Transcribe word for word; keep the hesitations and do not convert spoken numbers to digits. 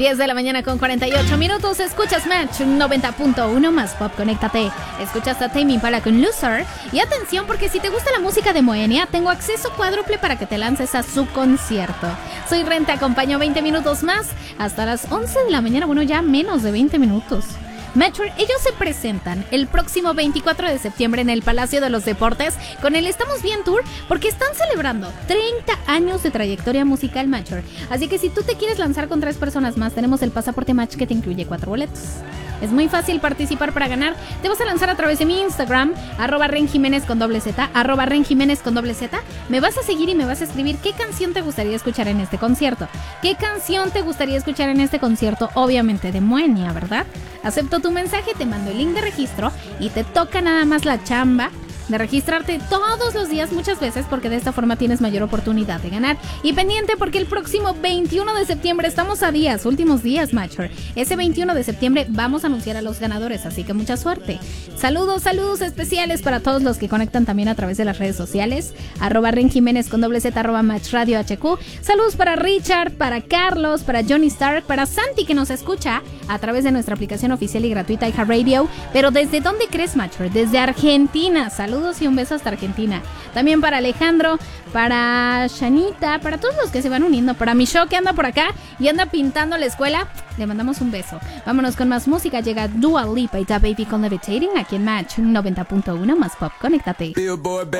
diez de la mañana con cuarenta y ocho minutos. Escuchas Match noventa punto uno más Pop, conéctate. Escuchas a Tame Impala con Loser. Y atención, porque si te gusta la música de Moenia, tengo acceso cuádruple para que te lances a su concierto. Soy Ren, te acompaño veinte minutos más hasta las once de la mañana. Bueno, ya menos de veinte minutos. Metro, ellos se presentan el próximo veinticuatro de septiembre en el Palacio de los Deportes con el Estamos Bien Tour, porque están celebrando treinta años de trayectoria musical Metro. Así que si tú te quieres lanzar con tres personas más, tenemos el pasaporte Match que te incluye cuatro boletos. Es muy fácil participar para ganar. Te vas a lanzar a través de mi Instagram, arroba Ren Jiménez con doble Z, arroba Ren Jiménez con doble Z. Me vas a seguir y me vas a escribir qué canción te gustaría escuchar en este concierto. ¿Qué canción te gustaría escuchar en este concierto? Obviamente de Moenia, ¿verdad? Acepto tu mensaje, te mando el link de registro y te toca nada más la chamba de registrarte todos los días, muchas veces, porque de esta forma tienes mayor oportunidad de ganar. Y pendiente, porque el próximo veintiuno de septiembre, estamos a días, últimos días, Matcher. Ese veintiuno de septiembre vamos a anunciar a los ganadores, así que mucha suerte. Saludos, saludos especiales para todos los que conectan también a través de las redes sociales, arroba Ren Jiménez con doble Z, arroba Match Radio H Q. Saludos para Richard, para Carlos, para Johnny Stark, para Santi, que nos escucha a través de nuestra aplicación oficial y gratuita iHeartRadio. Pero ¿desde dónde crees, Matcher? Desde Argentina. Saludos. Saludos y un beso hasta Argentina. También para Alejandro, para Shanita, para todos los que se van uniendo, para Micho, que anda por acá y anda pintando la escuela, le mandamos un beso. Vámonos con más música. Llega Dua Lipa y Da Baby con Levitating aquí en Match noventa punto uno más Pop. Conéctate.